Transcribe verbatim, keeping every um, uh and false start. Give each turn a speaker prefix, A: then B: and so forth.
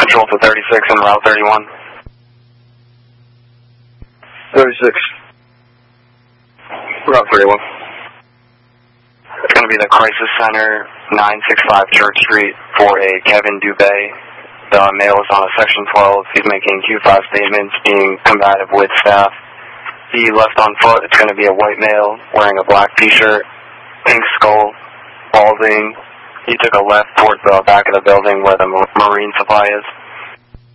A: Control to thirty-six and Route thirty-one.
B: thirty-six. Route thirty-one.
A: It's going to be the Crisis Center, nine sixty-five Church Street, for a Kevin Dubé. The male is on a Section twelve. He's making Q five statements, being combative with staff. He left on foot. It's going to be a white male wearing a black t-shirt, pink skull, balding. He took a left towards the back of the building where the marine supply is.